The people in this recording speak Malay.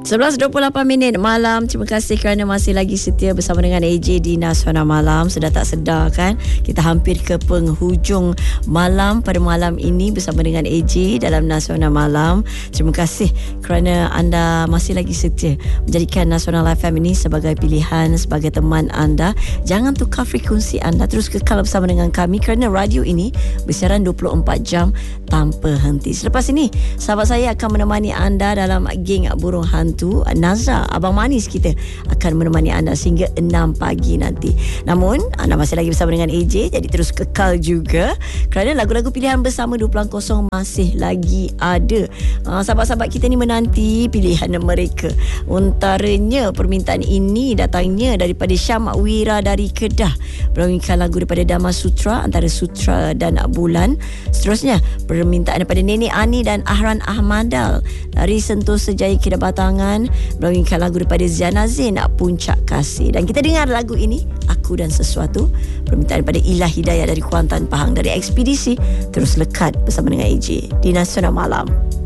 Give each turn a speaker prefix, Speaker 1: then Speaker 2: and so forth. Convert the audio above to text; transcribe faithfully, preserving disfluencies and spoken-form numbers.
Speaker 1: sebelas dua puluh lapan minit malam. Terima kasih kerana masih lagi setia bersama dengan A J di Nasional Malam. Sudah tak sedar kan, kita hampir ke penghujung malam pada malam ini bersama dengan A J dalam Nasional Malam. Terima kasih kerana anda masih lagi setia menjadikan Nasional F M ini sebagai pilihan, sebagai teman anda. Jangan tukar frekuensi anda, terus kekal bersama dengan kami kerana radio ini bersiaran dua puluh empat jam tanpa henti. Selepas ini, sahabat saya akan menemani anda dalam geng Burung Hantu. Nazra, abang manis kita, akan menemani anda sehingga enam pagi nanti. Namun, anda masih lagi bersama dengan A J, jadi terus kekal juga kerana lagu-lagu pilihan bersama dua puluh kosong masih lagi ada. Uh, sahabat-sahabat kita ni menanti pilihan mereka. Antaranya, permintaan ini datangnya daripada Syam Wira dari Kedah, berminta lagu daripada Dama Sutra, antara Sutra dan Bulan. Seterusnya, permintaan daripada Nenek Ani dan Ahran Ahmadal dari Sentosa Jaya Kedabatangan, berminta lagu daripada Ziana Zain, Puncak Kasih. Dan kita dengar lagu ini, Aku dan Sesuatu, permintaan daripada Ilah Hidayat dari Kuantan Pahang, dari Ekspedisi. Terus lekat bersama dengan A J di Nasional Malam.